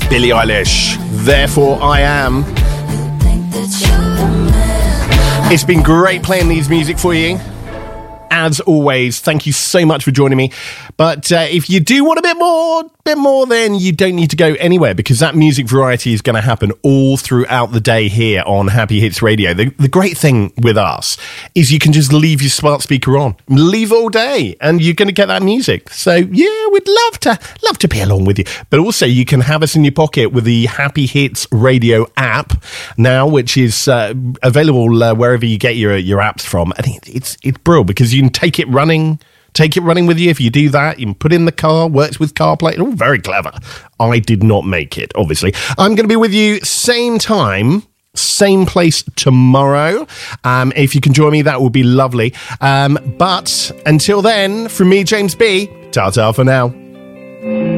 Billie Eilish, Therefore I Am. It's been great playing these music for you. As always, thank you so much for joining me. But if you do want a bit more, then you don't need to go anywhere, because that music variety is going to happen all throughout the day here on Happy Hits Radio. The great thing with us is you can just leave your smart speaker on, leave all day, and you're going to get that music. So yeah, we'd love to be along with you. But also you can have us in your pocket with the Happy Hits Radio app now, which is available wherever you get your apps from. And it's brilliant, because you can take it running with you. If you do that, you can put in the car, works with CarPlay. All very clever. I did not make it, obviously. I'm going to be with you same time, same place tomorrow. If you can join me, that would be lovely. But until then, from me, James B, ta-ta for now.